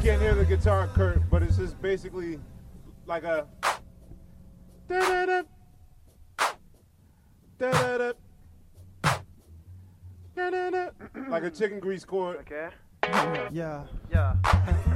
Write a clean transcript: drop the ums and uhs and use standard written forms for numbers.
can't hear the guitar, Kurt, but it's just basically like a da-da-da, da-da-da, da-da-da, like a chicken grease chord. Okay. Yeah. Yeah.